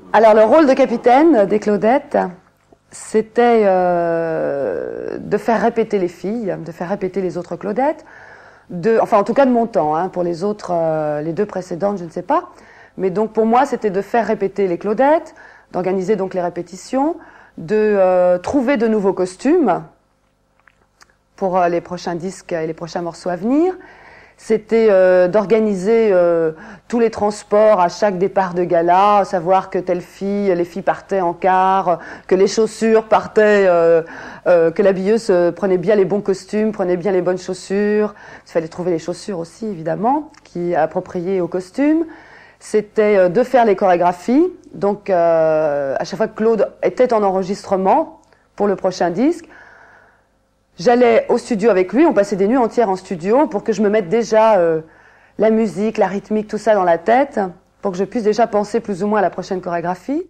Alors, le rôle de capitaine des Claudettes, c'était de faire répéter les filles, de faire répéter les autres Claudettes, enfin en tout cas de mon temps, hein, pour les autres, les deux précédentes, je ne sais pas. Mais donc pour moi, c'était de faire répéter les Claudettes, d'organiser donc les répétitions, de trouver de nouveaux costumes pour les prochains disques et les prochains morceaux à venir. C'était d'organiser tous les transports à chaque départ de gala, savoir que les filles partaient en car, que les chaussures partaient, que l'habilleuse prenait bien les bons costumes, prenait bien les bonnes chaussures. Il fallait trouver les chaussures aussi, évidemment, qui appropriées au costume. C'était de faire les chorégraphies. Donc, à chaque fois que Claude était en enregistrement pour le prochain disque, j'allais au studio avec lui, on passait des nuits entières en studio pour que je me mette déjà la musique, la rythmique, tout ça dans la tête, pour que je puisse déjà penser plus ou moins à la prochaine chorégraphie.